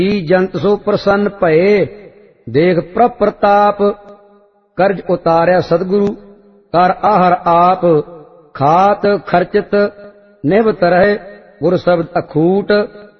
जंत सो प्रसन्न भये, देख प्रभ प्रताप। कर्ज उतारया सदगुरु, कर आहर आप। खात खर्चित निभत रहे, गुर शब्द अखूट।